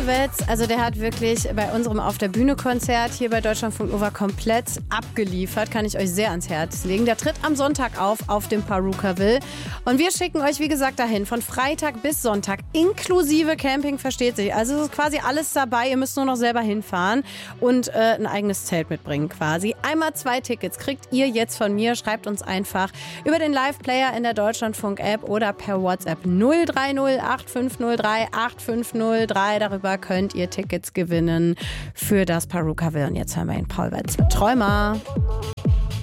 Wetz, also der hat wirklich bei unserem Auf der Bühne Konzert hier bei Deutschlandfunk Nova komplett abgeliefert. Kann ich euch sehr ans Herz legen. Der tritt am Sonntag auf dem Purukaville. Und wir schicken euch, wie gesagt, dahin von Freitag bis Sonntag, inklusive Camping, versteht sich. Also es ist quasi alles dabei. Ihr müsst nur noch selber hinfahren und ein eigenes Zelt mitbringen quasi. Einmal 2 Tickets kriegt ihr jetzt von mir. Schreibt uns einfach über den Live-Player in der Deutschlandfunk-App oder per WhatsApp 030 8503 8503. Darüber könnt ihr Tickets gewinnen für das Purukaville. Und jetzt hören wir ihn, Paul Wetz mit Träumer.